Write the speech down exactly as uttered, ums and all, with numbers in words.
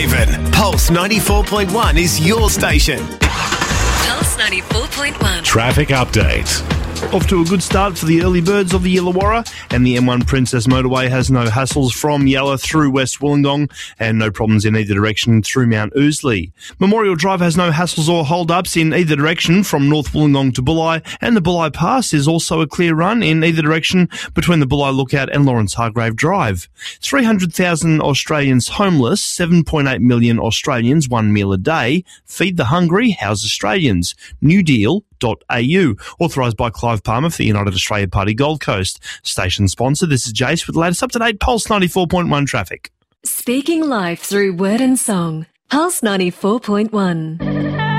Even Pulse ninety-four point one is your station. Pulse ninety-four point one. Traffic update. Off to a good start for the early birds of the Illawarra, and the M one Princess Motorway has no hassles from Yalla through West Wollongong, and no problems in either direction through Mount Ousley. Memorial Drive has no hassles or hold-ups in either direction from North Wollongong to Bulli, and the Bulli Pass is also a clear run in either direction between the Bulli Lookout and Lawrence Hargrave Drive. three hundred thousand Australians homeless, seven point eight million Australians one meal a day. Feed the hungry, house Australians. New Deal. .au, authorised by Clive Palmer for the United Australia Party Gold Coast. Station sponsor, this is Jace with the latest up-to-date Pulse ninety-four point one traffic. Speaking life through word and song. Pulse ninety-four point one.